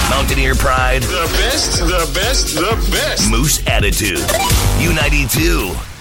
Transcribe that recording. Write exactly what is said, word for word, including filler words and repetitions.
Mountaineer Pride. The best, the best, the best. Moose Attitude. U ninety-two.